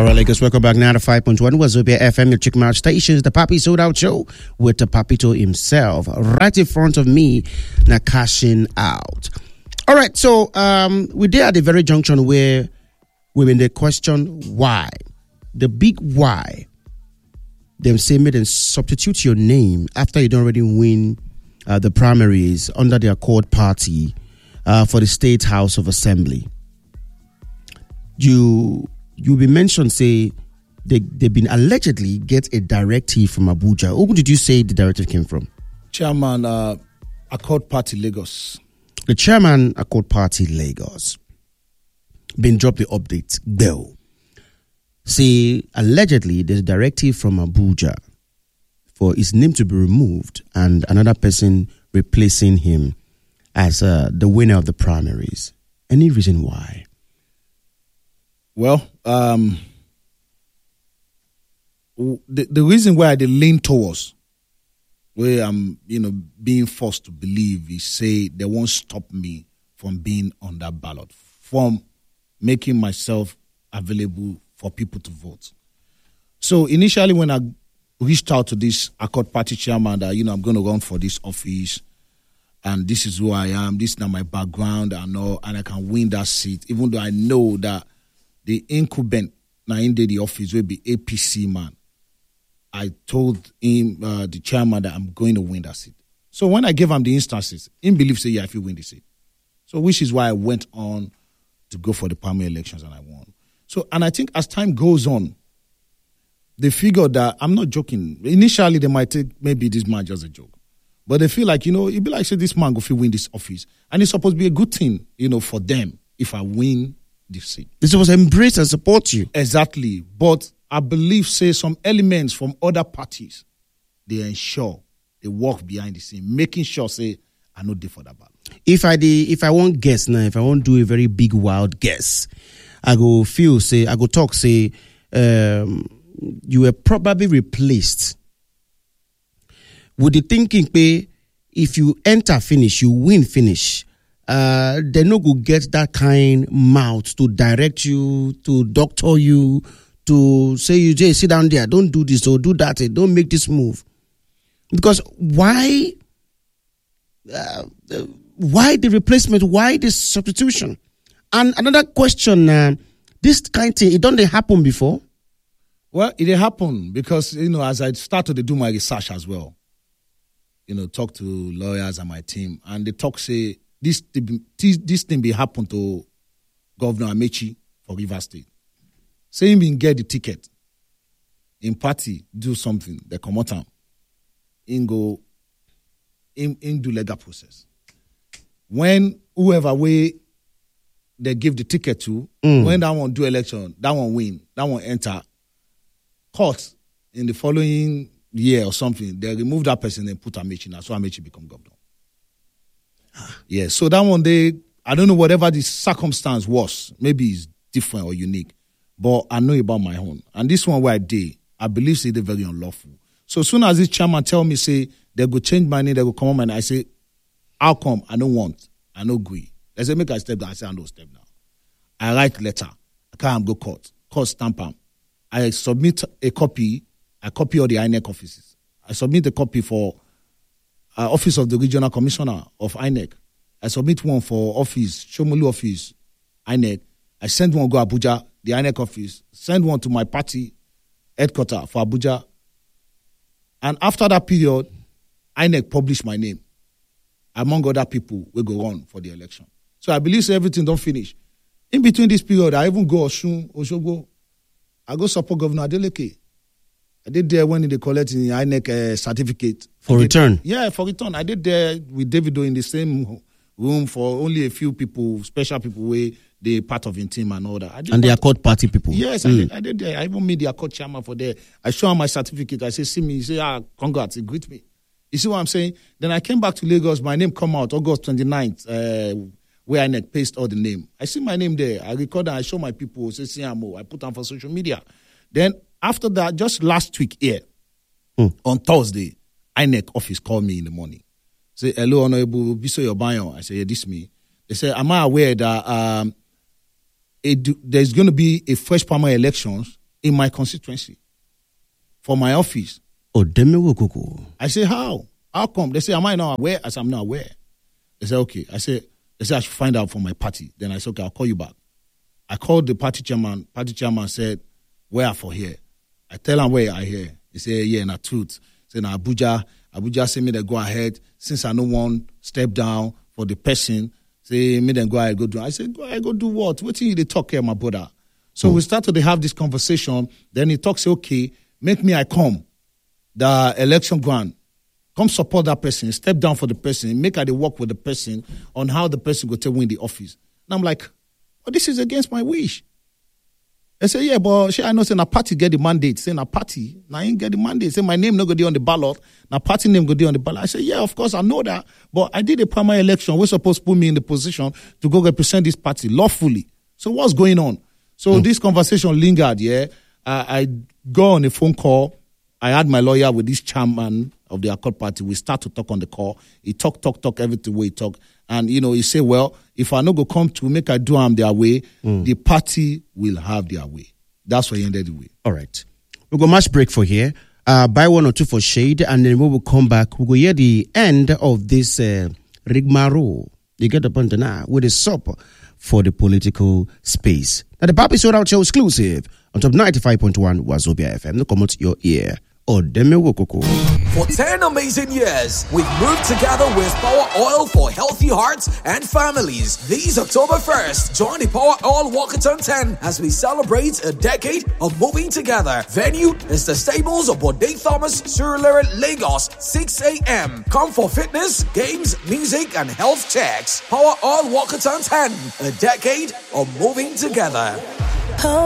All right, Lakers, welcome back now to 5.1 Wazobia FM, your chick match stations, the Papi Sold Out Show with the Papito himself. Right in front of me, now cashing out. All right, so we did at the very junction where we're in the question why. The big why. Them say me then substitute your name after you don't already win the primaries under the Accord Party for the State House of Assembly. You'll be mentioned, say, they've been allegedly get a directive from Abuja. Who did you say the directive came from? Chairman, Accord Party Lagos. The chairman, Accord Party Lagos, been dropped the update. Bill. Say, allegedly, there's a directive from Abuja for his name to be removed and another person replacing him as the winner of the primaries. Any reason why? Well, the reason why they lean towards where I'm, being forced to believe is say they won't stop me from being on that ballot, from making myself available for people to vote. So initially when I reached out to this Accord Party chairman that, I'm going to run for this office and this is who I am, this is not my background and I can win that seat, even though I know that the incumbent now in the office will be APC man. I told him, the chairman, that I'm going to win that seat. So when I gave him the instances, he believed, say, yeah, if you win the seat. So which is why I went on to go for the primary elections and I won. So, and I think as time goes on, they figured that, I'm not joking. Initially, they might take maybe this man just a joke. But they feel like, it'd be like, say, this man go win this office. And it's supposed to be a good thing, for them if I win this seat. They're supposed to embrace and support you. Exactly. But I believe, say, some elements from other parties, they ensure they work behind the scene, making sure, say, I know they for that ballot. If I won't guess now, if I won't do a very big wild guess, I go talk, say, you were probably replaced with the thinking, pay, if you enter finish, you win finish. They no go get that kind mouth to direct you, to doctor you, to say you just sit down there, don't do this or do that, don't make this move. Because why the replacement? Why this substitution? And another question, this kind of thing, it don't happen before? Well, it happened because, as I started to do my research as well, talk to lawyers and my team, and they talk, say, this thing be happen to Governor Amechi for Rivers State. Say him been get the ticket, in party do something, they come out in go in do legal process. When whoever way they give the ticket to, when that one do election, that one win, that one enter court in the following year or something, they remove that person and put Amechi now, so Amechi become governor. Yeah, so that one day, I don't know whatever the circumstance was, maybe it's different or unique, but I know about my own. And this one where I did, I believe say they're very unlawful. So as soon as this chairman tell me, say, they go change my name, they go come on my name, I say, how come? I don't want, I no agree. They say, make I step down. I say, I don't step down. I write letter. I can't go court stamp am. I submit a copy. I copy all the INEC offices. I submit a copy for Office of the Regional Commissioner of INEC. I submit one for office, Shomolu office, INEC. I send one go Abuja, the INEC office. Send one to my party headquarters for Abuja. And after that period, INEC published my name among other people will go on for the election. So I believe everything don't finish. In between this period, I even go Osogbo. I go support Governor Adeleke. I did there when they collected the INEC certificate. For return? Yeah, for return. I did there with Davido in the same room for only a few people, special people, where they part of his team and all that. And the Accord Party people? Yes, I did there. I even made the Accord chairman for there. I show him my certificate. I say, see me. He say, congrats. He greet me. You see what I'm saying? Then I came back to Lagos. My name come out August 29th, where INEC pasted all the name. I see my name there. I record and I show my people. Say, CMO. I put on for social media. Then after that, just last week here, on Thursday, INEC office called me in the morning. Say, hello, Honorable Biso Yobayo. I say, yeah, this me. They say, am I aware that there's going to be a fresh primary elections in my constituency for my office. Odemewokoko. I say, how? How come? They say, am I not aware? I say, I'm not aware. They say, okay. They say I should find out from my party. Then I said, okay, I'll call you back. I called the party chairman. Party chairman said, where are for here? I tell him where I here. He say, yeah, na truth. Say, na Abuja. Abuja say me they go ahead. Since I no one step down for the person, say me then go ahead, go do. I said, go ahead, go do what? What thing they talk here, my brother? So we started to have this conversation. Then he talks, say, okay, make me I come. The election ground. Come support that person. Step down for the person. Make I work with the person on how the person go to win the office. And I'm like, oh, this is against my wish. I say, yeah, but I know say na party get the mandate. Say na party, na ain't get the mandate. Say my name no go be on the ballot. Na party name go be on the ballot. I say, yeah, of course I know that. But I did a primary election. We're supposed to put me in the position to go represent this party lawfully. So what's going on? So this conversation lingered. Yeah, I go on a phone call. I had my lawyer with this chairman of the Accord Party. We start to talk on the call. He talk everything way he talk. And, he say, well, if I no go come to make I do them their way, the party will have their way. That's why he ended the way. All right. We'll go match break for here. Buy one or two for shade. And then when we come back, we'll go hear the end of this rigmarole. You get the point now with a sup for the political space. Now, the Papi Sold Out Show exclusive on top 95.1 Wazobia FM. No come out your ear. Odemewokoko. For 10 amazing years, we've moved together with Power Oil for healthy hearts and families. This October 1st, join the Power Oil Walkathon 10 as we celebrate a decade of moving together. Venue is the stables of Bode Thomas, Surulere, Lagos, 6 a.m. Come for fitness, games, music, and health checks. Power Oil Walkathon 10, a decade of moving together.